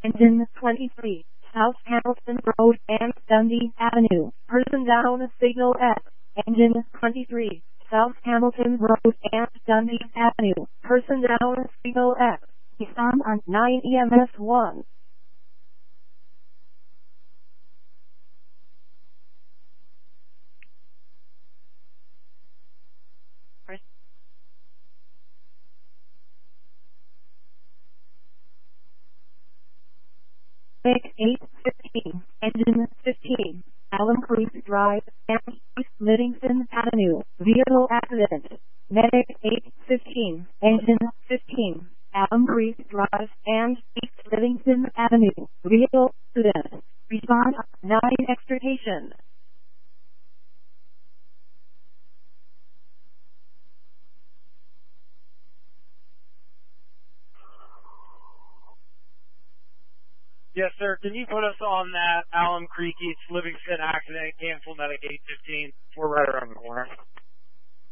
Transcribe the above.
Engine 23, South Hamilton Road and Dundee Avenue. Person down signal X. Engine 23, South Hamilton Road and Dundee Avenue. Person down signal X. He's on 9 EMS 1. Medic 815, Engine 15, Alum Creek Drive and East Livingston Avenue. Vehicle accident. Medic 815, Engine 15, Alum Creek Drive and East Livingston Avenue. Vehicle accident. Respond 9 extrication. Yes, sir. Can you put us on that Alum Creek East Livingston accident? Cancel medic 815. We're right around the corner.